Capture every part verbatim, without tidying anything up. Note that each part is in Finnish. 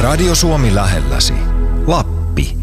Radio Suomi lähelläsi. Lappi.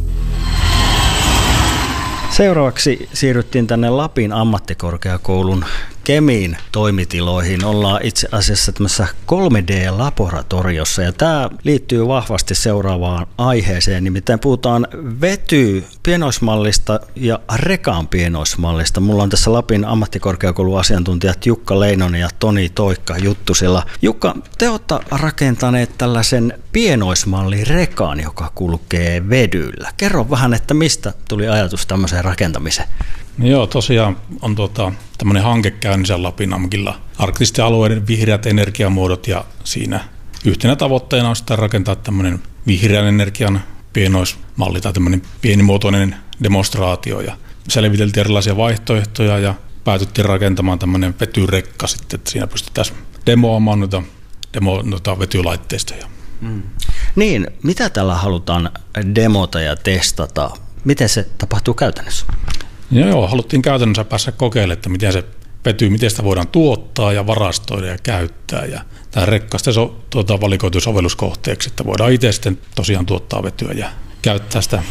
Seuraavaksi siirryttiin tänne Lapin ammattikorkeakoulun Kemiin toimitiloihin. Ollaan itse asiassa tämmöisessä kolme D-laboratoriossa ja tämä liittyy vahvasti seuraavaan aiheeseen. Nimittäin puhutaan vety pienoismallista ja rekan pienoismallista. Mulla on tässä Lapin ammattikorkeakoulun asiantuntijat Jukka Leinonen ja Toni Toikka Juttusilla. Jukka, te olette rakentaneet tällaisen pienoismallin rekan, joka kulkee vedyllä. Kerro vähän, että mistä tuli ajatus tämmöiseen rakentamiseen? Joo, tosiaan on tuota, tämmöinen hanke käynnissä Lapin AMKilla. Arktisten alueiden vihreät energiamuodot ja siinä yhtenä tavoitteena on sitten rakentaa tämmöinen vihreän energian pienoismalli tai tämmöinen pienimuotoinen demonstraatio. Ja selviteltiin erilaisia vaihtoehtoja ja päätyttiin rakentamaan tämmöinen vetyrekka sitten, että siinä pystytään demoamaan noita, demo, noita vetylaitteistoja. Mm. Niin, mitä tällä halutaan demota ja testata? Miten se tapahtuu käytännössä? Joo, joo, haluttiin käytännössä päässä kokeilemaan, että miten se vety, miten sitä voidaan tuottaa ja varastoida ja käyttää. Ja tämä rekka sitten so, tuota, valikoitu sovelluskohteeksi, että voidaan itse sitten tosiaan tuottaa vetyä ja käyttää sitä.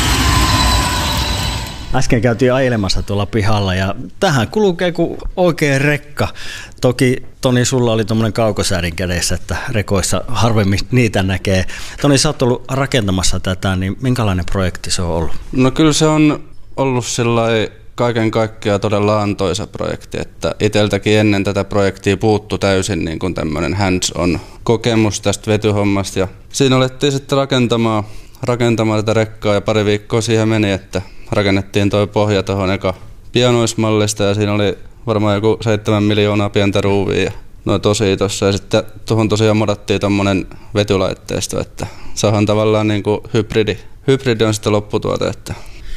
Äsken käytiin ajelemassa tuolla pihalla ja tähän kulkee kuin oikea rekka. Toki Toni, sulla oli tuommoinen kaukosäädin kädessä, että rekoissa harvemmin niitä näkee. Toni, sä oot ollut rakentamassa tätä, niin minkälainen projekti se on ollut? No kyllä se on ollut sillai kaiken kaikkiaan todella antoisa projekti, että itseltäkin ennen tätä projektia puuttu täysin niin kuin tämmöinen hands-on kokemus tästä vetyhommasta ja siinä alettiin sitten rakentamaan, rakentamaan tätä rekkaa ja pari viikkoa siihen meni, että rakennettiin toi pohja tuohon eka pienoismallista ja siinä oli varmaan joku seitsemän miljoonaa pientä ruuvia ja noin tosi tossa ja sitten tuohon tosiaan modattiin tommonen vetylaitteisto, että saadaan tavallaan niin kuin hybridi, hybridi on sitten lopputuote, että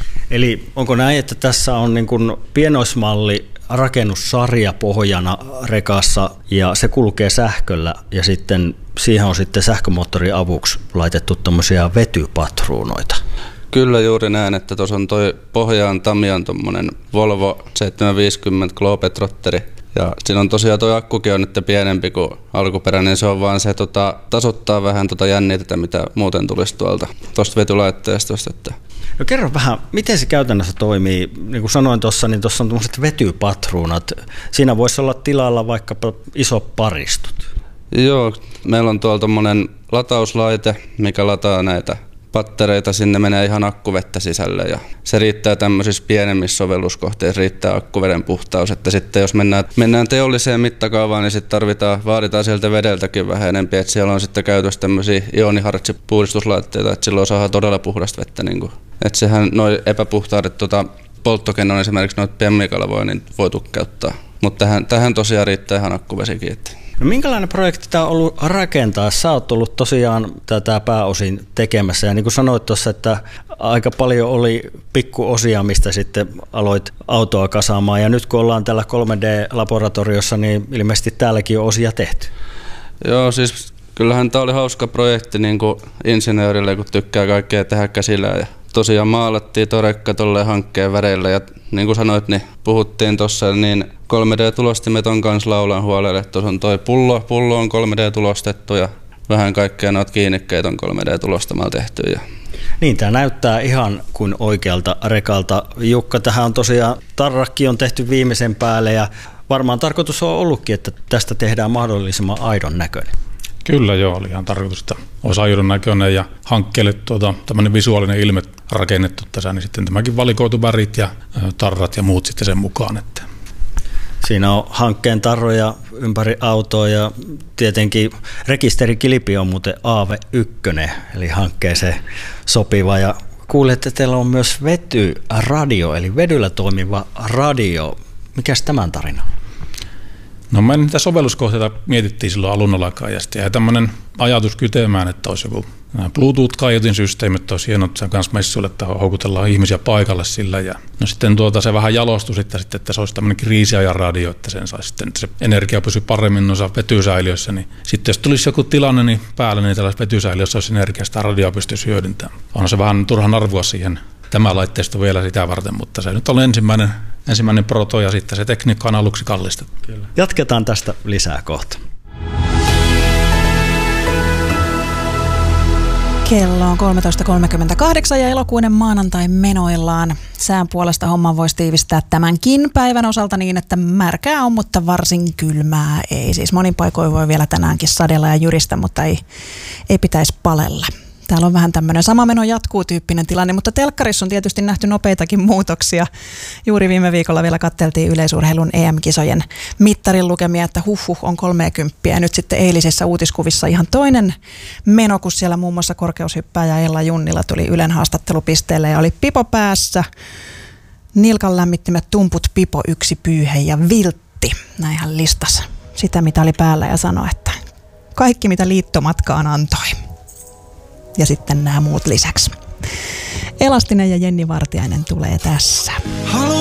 eli onko näin, että tässä on niin kuin pienoismalli rakennussarja pohjana rekassa ja se kulkee sähköllä ja sitten siihen on sitten sähkömoottorin avuksi laitettu tämmöisiä vetypatruunoita? Kyllä juuri näin, että tuossa on toi pohjaan Tamian tommonen Volvo seitsemänsataaviisikymmentä Globetrotteri ja siinä on tosiaan toi akkukin on nyt pienempi kuin alkuperäinen, se on vaan se tota, tasoittaa vähän tota jännitettä, mitä muuten tulisi tuolta tuosta vetylaitteistosta. Että no kerro vähän, miten se käytännössä toimii? Niin kuin sanoin tuossa, niin tuossa on tämmöiset vetypatruunat. Siinä voisi olla tilalla vaikkapa isot paristut. Joo, meillä on tuolla tommonen latauslaite, mikä lataa näitä pattereita, sinne menee ihan akkuvettä sisälle ja se riittää tämmöisissä pienemmissä sovelluskohteissa, riittää akkuveden puhtaus, että sitten jos mennään, mennään teolliseen mittakaavaan, niin sitten tarvitaan, vaaditaan sieltä vedeltäkin vähän enemmän, että siellä on sitten käytössä tämmöisiä ionihartsipuhdistuslaitteita, että silloin saadaan todella puhdasta vettä, niin kuin, että sehän noin epäpuhtaudet tuota, polttokennon esimerkiksi noita pemmikalvoja niin voi tukkeuttaa, mutta tähän, tähän tosiaan riittää ihan akkuvesikin. Että no minkälainen projekti tämä on ollut rakentaa? Sä oot ollut tosiaan tätä pääosin tekemässä ja niin kuin sanoit tuossa, että aika paljon oli pikkuosia, mistä sitten aloit autoa kasaamaan ja nyt kun ollaan täällä kolme D-laboratoriossa, niin ilmeisesti täälläkin on osia tehty. Joo, siis kyllähän tämä oli hauska projekti niin kuin insinöörille, kun tykkää kaikkea tehdä käsillä ja tosiaan maalattiin tuo rekka tolleen hankkeen väreillä ja niin kuin sanoit, niin puhuttiin tuossa, niin kolme D-tulostimet on kanssa laulan huolelle, että tuossa on toi pullo, pullo on kolme D-tulostettu ja vähän kaikkea noita kiinnikkeitä on kolme D-tulostamalla tehty. Ja niin, tämä näyttää ihan kuin oikealta rekalta. Jukka, tähän on tosiaan tarrakki on tehty viimeisen päälle ja varmaan tarkoitus on ollutkin, että tästä tehdään mahdollisimman aidon näköinen. Kyllä joo, oli ihan tarkoitus, että olisi aidon näköinen ja hankkeelle tuota, tämmöinen visuaalinen ilme rakennettu tässä, niin sitten tämäkin valikoitu värit ja tarrat ja muut sitten sen mukaan. Että siinä on hankkeen tarroja ympäri autoa ja tietenkin rekisterikilpi on muuten A V yksi, eli hankkeeseen sopiva. Ja kuulet, että teillä on myös vetyradio, eli vedyllä toimiva radio. Mikäs tämän tarina? No me niitä sovelluskohteita mietittiin silloin alun alkaen ja sitten jäi tämmöinen ajatus kytemään, että olisi joku Bluetooth-kaiutin systeemi, että olisi hieno sen kanssa messuille, että houkutellaan ihmisiä paikalle sillä. Ja no sitten tuota, se vähän jalostui sitten, että se olisi tämmöinen kriisiajan radio, että sen saisi sitten, että se energia pysyy paremmin noissa vetysäiliöissä. Niin sitten jos tulisi joku tilanne niin päällä, niin tällaisessa vetysäiliössä olisi energiaa, sitä radioa pystyisi hyödyntämään. On se vähän turhan arvoa siihen tämä laitteisto vielä sitä varten, mutta se nyt oli ensimmäinen, ensimmäinen proto ja sitten se tekniikka on aluksi kallista. Kyllä. Jatketaan tästä lisää kohta. Kello on kolmetoista kolmekymmentäkahdeksan ja elokuinen maanantai menoillaan. Sään puolesta homman voisi tiivistää tämänkin päivän osalta niin, että märkää on, mutta varsin kylmää ei. Siis monin paikoin voi vielä tänäänkin sadella ja jyristä, mutta ei, ei pitäisi palella. Täällä on vähän tämmöinen sama meno jatkuu -tyyppinen tilanne, mutta telkkarissa on tietysti nähty nopeitakin muutoksia. Juuri viime viikolla vielä katteltiin yleisurheilun E M-kisojen mittarin lukemia, että huhhuh on kolmekymppiä. Ja nyt sitten eilisissä uutiskuvissa ihan toinen meno, kun siellä muun muassa korkeushyppääjä Ella Junnila tuli Ylen haastattelupisteelle ja oli pipo päässä. Nilkan lämmittimet tumput, pipo, yksi pyyhe ja viltti. Näin hän listasi sitä, mitä oli päällä ja sanoi, että kaikki mitä liittomatkaan antoi. Ja sitten nämä muut lisäksi. Elastinen ja Jenni Vartiainen tulee tässä.